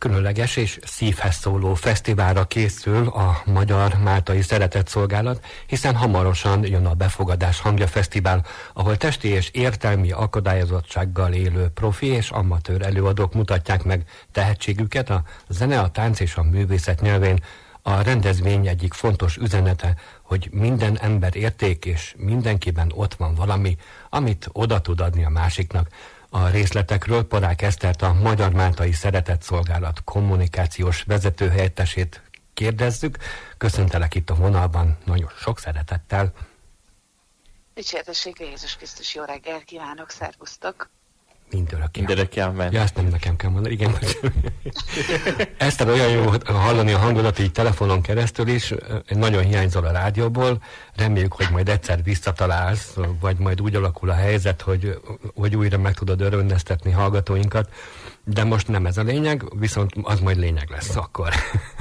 Különleges és szívhez szóló fesztiválra készül a Magyar Máltai Szeretetszolgálat, hiszen hamarosan jön a Befogadás Hangja Fesztivál, ahol testi és értelmi akadályozottsággal élő profi és amatőr előadók mutatják meg tehetségüket a zene, a tánc és a művészet nyelvén. A rendezvény egyik fontos üzenete, hogy minden ember érték és mindenkiben ott van valami, amit oda tud adni a másiknak. A részletekről Parák Esztert, a Magyar Máltai Szeretetszolgálat kommunikációs vezetőhelyettesét kérdezzük. Köszöntelek itt a vonalban nagyon sok szeretettel. Dicsértességre Jézus Krisztus, jó reggelt kívánok, szervusztok! Mindörökké amen. Ja, ezt nem nekem kell mondani, igen. Eszter, olyan jó hallani a hangodat így telefonon keresztül is, nagyon hiányzol a rádióból, reméljük, hogy majd egyszer visszatalálsz, vagy majd úgy alakul a helyzet, hogy újra meg tudod örvendeztetni hallgatóinkat, de most nem ez a lényeg, viszont az majd lényeg lesz akkor.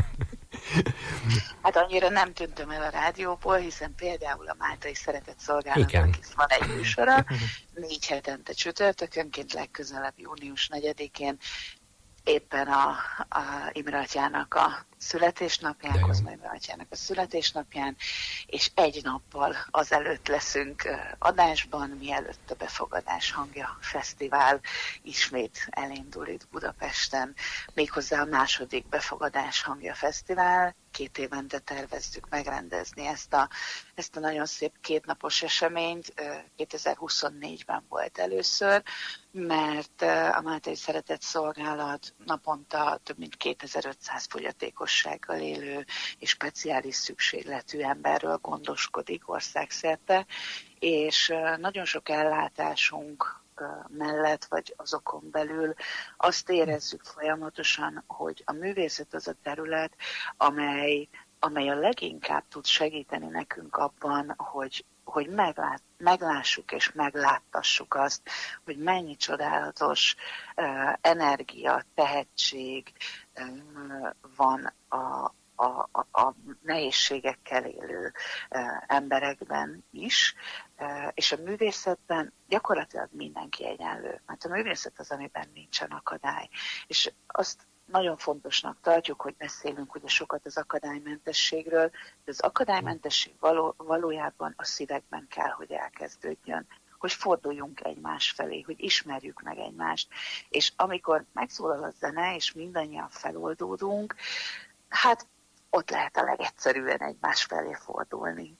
Hát annyira nem tűntem el a rádióból, hiszen például a Máltai Szeretetszolgálatnak is van egy műsora, 4 hetente csütörtökönként, legközelebb június 4-én, éppen a Imre atyának a születésnapján, Kozma Imre atyának a születésnapján, és egy nappal azelőtt leszünk adásban, mielőtt a Befogadás Hangja Fesztivál ismét elindul itt Budapesten, méghozzá a második Befogadás Hangja Fesztivál. 2 évente tervezzük megrendezni ezt a nagyon szép 2 napos eseményt. 2024-ben volt először, mert a Máltai Szeretetszolgálat naponta több mint 2500 fogyatékossággal élő és speciális szükségletű emberről gondoskodik országszerte, és nagyon sok ellátásunk mellett, vagy azokon belül azt érezzük folyamatosan, hogy a művészet az a terület, amely a leginkább tud segíteni nekünk abban, hogy meglássuk és megláttassuk azt, hogy mennyi csodálatos energia, tehetség van a nehézségekkel élő emberekben is, és a művészetben gyakorlatilag mindenki egyenlő, mert a művészet az, amiben nincsen akadály. És azt nagyon fontosnak tartjuk, hogy beszélünk ugye sokat az akadálymentességről, de az akadálymentesség valójában a szívekben kell, hogy elkezdődjön, hogy forduljunk egymás felé, hogy ismerjük meg egymást. És amikor megszólal a zene, és mindannyian feloldódunk, hát ott lehet a legegyszerűen egymás felé fordulni.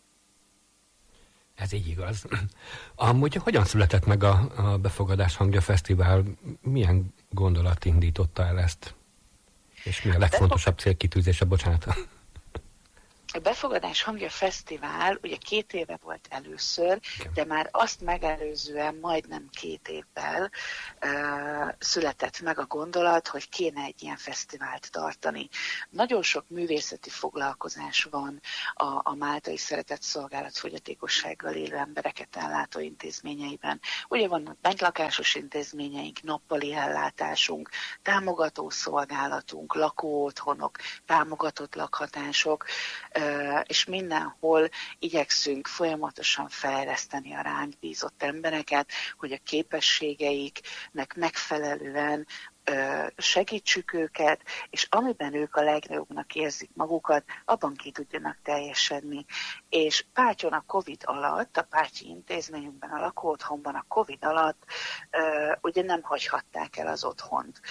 Ez így igaz. Amúgy hogyan született meg a Befogadás Hangja Fesztivál? Milyen gondolat indította el ezt? És mi a legfontosabb célkitűzése? Bocsánat. A Befogadás Hangja Fesztivál ugye 2 éve volt először, de már azt megelőzően majdnem 2 évvel született meg a gondolat, hogy kéne egy ilyen fesztivált tartani. Nagyon sok művészeti foglalkozás van a Máltai Szeretetszolgálat fogyatékossággal élő embereket ellátó intézményeiben. Ugye vannak bentlakásos intézményeink, nappali ellátásunk, támogató szolgálatunk, lakóotthonok, támogatott lakhatások, és mindenhol igyekszünk folyamatosan fejleszteni a ránk bízott embereket, hogy a képességeiknek megfelelően segítsük őket, és amiben ők a legjobbnak érzik magukat, abban ki tudjanak teljesedni. És Pátyon a Covid alatt, a Pátyi intézményünkben, a lakóotthonban a Covid alatt ugye nem hagyhatták el az otthont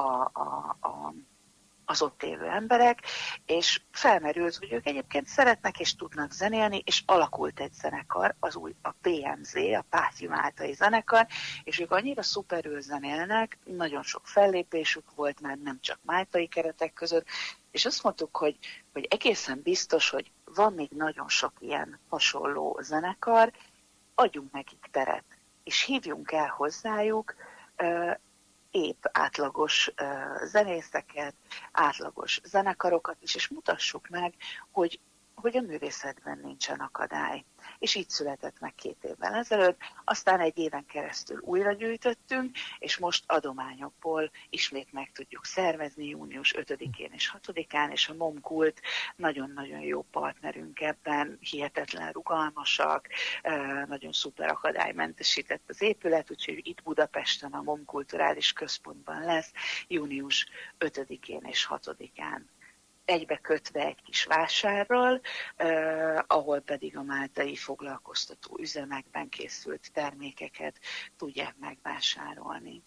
az ott élő emberek, és felmerült, hogy ők egyébként szeretnek és tudnak zenélni, és alakult egy zenekar, a PMZ, a Pátyi Máltai Zenekar, és ők annyira szuperül zenélnek, nagyon sok fellépésük volt már, nem csak máltai keretek között, és azt mondtuk, hogy egészen biztos, hogy van még nagyon sok ilyen hasonló zenekar, adjunk nekik teret, és hívjunk el hozzájuk épp átlagos zenészeket, átlagos zenekarokat is, és mutassuk meg, hogy hogy a művészetben nincsen akadály. És így született meg 2 évvel ezelőtt, aztán 1 éven keresztül újra gyűjtöttünk, és most adományokból ismét meg tudjuk szervezni június 5-én és 6-án, és a MOM-Kult nagyon-nagyon jó partnerünk ebben, hihetetlen rugalmasak, nagyon szuper akadálymentesített az épület, úgyhogy itt Budapesten a MOM Kulturális Központban lesz június 5-én és 6-án. Egybekötve egy kis vásárral, ahol pedig a máltai foglalkoztató üzemekben készült termékeket tudják megvásárolni.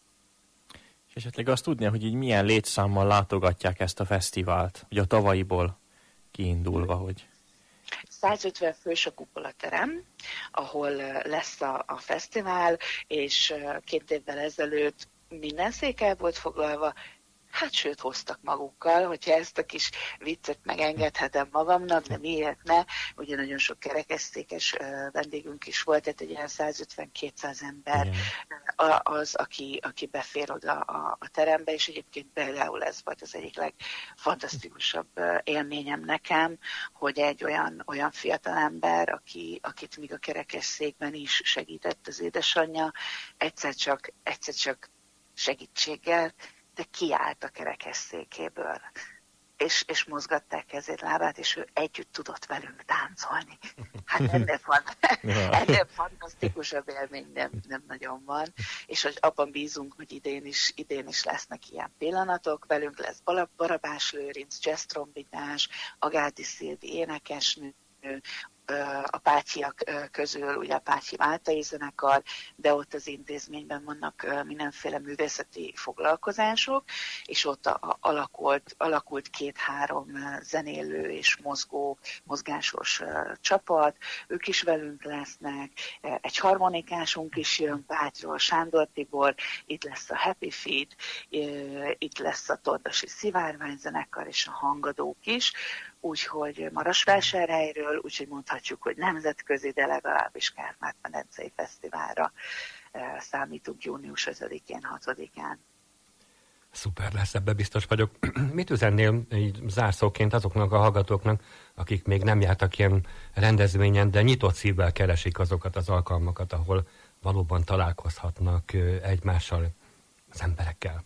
És esetleg azt tudnia, hogy így milyen létszámmal látogatják ezt a fesztivált, hogy a tavalyiból kiindulva, hogy... 150 fős a kupolaterem, ahol lesz a fesztivál, és 2 évvel ezelőtt minden szék el volt foglalva, hát sőt hoztak magukkal, hogyha ezt a kis viccet megengedhetem magamnak, de miért ne? Ugye nagyon sok kerekesszékes vendégünk is volt, tehát egy ilyen 150-200 ember az, aki befér oda a terembe, és egyébként például ez volt az egyik legfantasztikusabb élményem nekem, hogy egy olyan fiatalember, akit még a kerekesszékben is segített az édesanyja, egyszer csak segítséggel, de kiállt a kerekesszékéből, és mozgatták kezét, lábát, és ő együtt tudott velünk táncolni. Hát ennél fantasztikusabb élmény nem nagyon van, és hogy abban bízunk, hogy idén is lesznek ilyen pillanatok, velünk lesz Barabás Lőrinc, jazztrombitás, Agádi Szilvi énekesnő, a Pácsiak közül, ugye a Pácsi Máltai zenekar, de ott az intézményben vannak mindenféle művészeti foglalkozások, és ott alakult 2-3 zenélő és mozgásos csapat, ők is velünk lesznek, egy harmonikásunk is jön Pátyról, Sándor Tibor, itt lesz a Happy Feet, itt lesz a Tordasi Szivárvány zenekar és a Hangadók is, úgyhogy Marosvásárhelyről, úgyhogy mondhatjuk, hogy nemzetközi, de legalábbis Kárpát-medencei fesztiválra számítunk június 5-én, 6-án. Szuper lesz, ebbe biztos vagyok. Mit üzennél így zárszóként azoknak a hallgatóknak, akik még nem jártak ilyen rendezvényen, de nyitott szívvel keresik azokat az alkalmakat, ahol valóban találkozhatnak egymással, az emberekkel?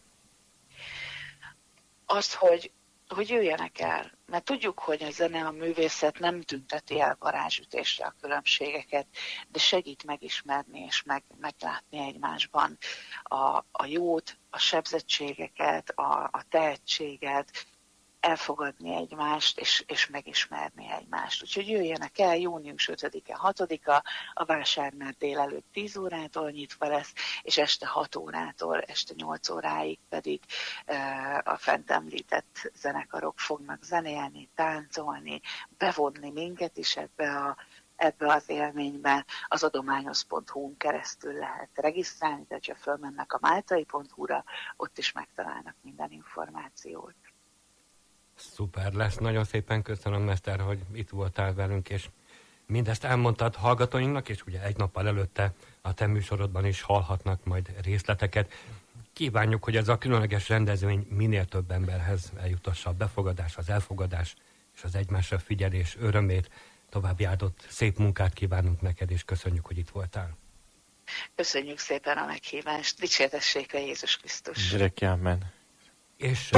Azt, hogy jöjjenek el, mert tudjuk, hogy a zene, a művészet nem tünteti el varázsütésre a különbségeket, de segít megismerni és meglátni egymásban a jót, a sebzettségeket, a tehetséget, elfogadni egymást és megismerni egymást. Úgyhogy jöjjenek el, június 5-e, 6-a, a vásár már délelőtt 10 órától nyitva lesz, és este 6 órától, este 8 óráig pedig a fent említett zenekarok fognak zenélni, táncolni, bevonni minket is ebbe az élménybe. Az adományoz.hu-n keresztül lehet regisztrálni, tehát ha fölmennek a máltai.hu-ra, ott is megtalálnak minden információt. Szuper lesz, nagyon szépen köszönöm, Mester, hogy itt voltál velünk, és mindezt elmondtad hallgatóinknak, és ugye egy nappal előtte a te műsorodban is hallhatnak majd részleteket. Kívánjuk, hogy ez a különleges rendezvény minél több emberhez eljutassa a befogadás, az elfogadás és az egymásra figyelés örömét. További áldott szép munkát kívánunk neked, és köszönjük, hogy itt voltál. Köszönjük szépen a meghívást. Dicsértessék a Jézus Krisztus. Gyerek, amen. És...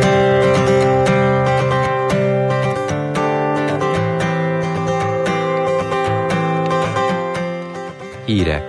Hírek.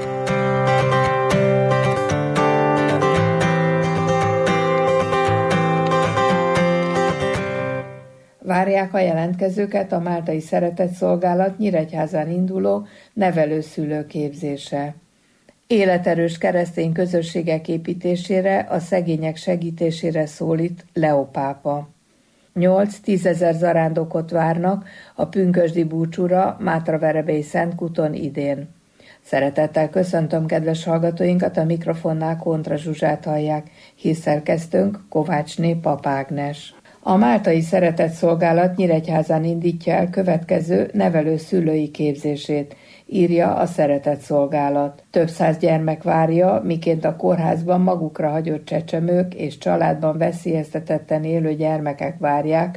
Várják a jelentkezőket a Máltai Szeretetszolgálat Nyíregyházán induló nevelőszülőképzése. Életerős keresztény közösségek építésére, a szegények segítésére szólít Leó pápa. 8-10 ezer zarándokot várnak a pünkösdi búcsúra Mátraverebélyi Szentkúton idén. Szeretettel köszöntöm kedves hallgatóinkat, a mikrofonnál Kontra Zsuzsát hallják, hírszerkesztőnk Kovácsné Pap Ágnes. A Máltai Szeretetszolgálat Nyíregyházán indítja el következő nevelő-szülői képzését, írja a Szeretetszolgálat. Több száz gyermek várja, miként a kórházban magukra hagyott csecsemők és családban veszélyeztetetten élő gyermekek várják,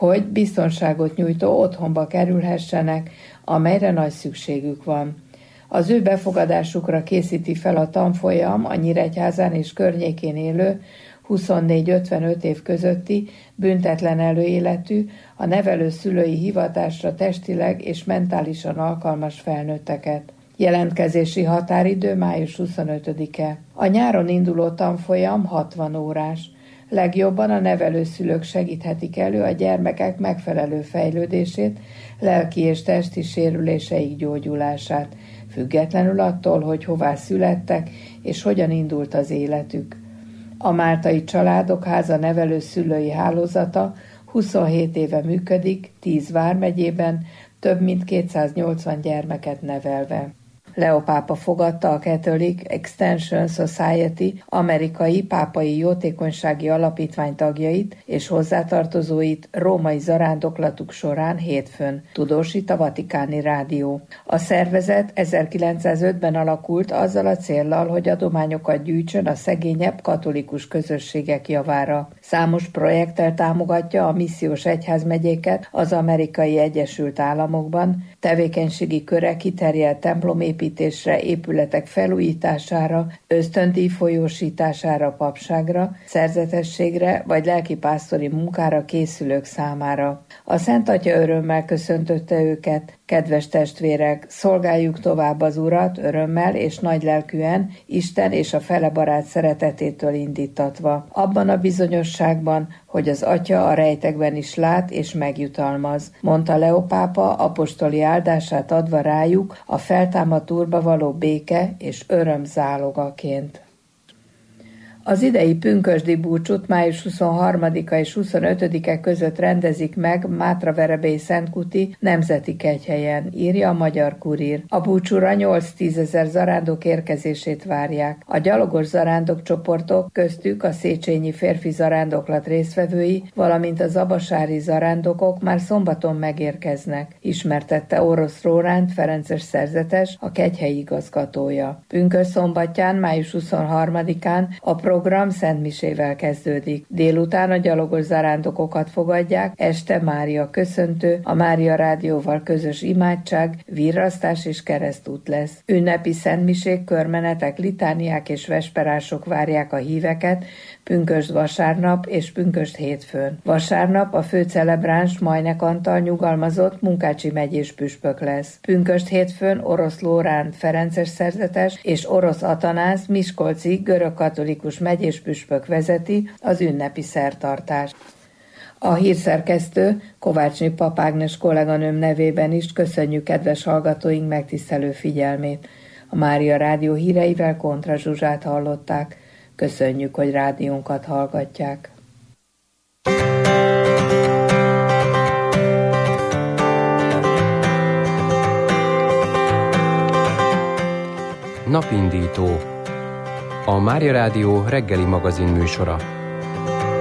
hogy biztonságot nyújtó otthonba kerülhessenek, amelyre nagy szükségük van. Az ő befogadásukra készíti fel a tanfolyam a Nyíregyházán és környékén élő 24-55 év közötti, büntetlen előéletű, a nevelőszülői hivatásra testileg és mentálisan alkalmas felnőtteket. Jelentkezési határidő május 25-e. A nyáron induló tanfolyam 60 órás. Legjobban a nevelőszülők segíthetik elő a gyermekek megfelelő fejlődését, lelki és testi sérüléseik gyógyulását, függetlenül attól, hogy hová születtek és hogyan indult az életük. A Máltai Családok Háza nevelőszülői hálózata 27 éve működik, 10 vármegyében, több mint 280 gyermeket nevelve. Leo pápa fogadta a Catholic Extension Society amerikai pápai jótékonysági alapítvány tagjait és hozzátartozóit római zarándoklatuk során hétfőn, tudósít a Vatikáni Rádió. A szervezet 1905-ben alakult azzal a céllal, hogy adományokat gyűjtsön a szegényebb katolikus közösségek javára. Számos projekttel támogatja a missziós egyházmegyéket az Amerikai Egyesült Államokban, tevékenységi köre kiterjedt templomépítésre, épületek felújítására, ösztöndíj folyósítására, papságra, szerzetességre vagy lelkipásztori munkára készülők számára. A Szent Atya örömmel köszöntötte őket: kedves testvérek, szolgáljuk tovább az Urat örömmel és nagylelkűen, Isten és a fele barát szeretetétől indítatva, abban a bizonyosságban, hogy az Atya a rejtekben is lát és megjutalmaz, mondta Leo pápa, apostoli áldását adva rájuk a feltámadt Úrba való béke és öröm zálogaként. Az idei pünkösdi búcsút május 23-a és 25-e között rendezik meg Mátraverebélyi Szentkuti Nemzeti Kegyhelyen, írja a Magyar Kurír. A búcsúra 8-10 ezer zarándok érkezését várják. A gyalogos zarándok csoportok, köztük a Széchenyi férfi zarándoklat résztvevői, valamint az abasári zarándokok már szombaton megérkeznek, ismertette Orosz Róránt ferences szerzetes, a kegyhelyi igazgatója. Pünkösd-szombatján, május 23-án a program szentmisével kezdődik. Délután a gyalogos zarándokokat fogadják, este Mária köszöntő, a Mária Rádióval közös imádság, virrasztás és keresztút lesz. Ünnepi szentmisék, körmenetek, litániák és vesperások várják a híveket pünkösd vasárnap és pünkösd hétfőn. Vasárnap a főcelebráns Majnek Antal nyugalmazott Munkácsi megyés püspök lesz. Pünkösd hétfőn Orosz Lóránt ferences szerzetes és Orosz Atanász miskolci görögkatolikus megyés püspök vezeti az ünnepi szertartást. A hírszerkesztő Kovácsné Pap Ágnes kolléganőm nevében is köszönjük kedves hallgatóink megtisztelő figyelmét. A Mária Rádió híreivel Kontra Zsuzsát hallották. Köszönjük, hogy rádiónkat hallgatják. Napindító. A Mária Rádió reggeli magazin műsora.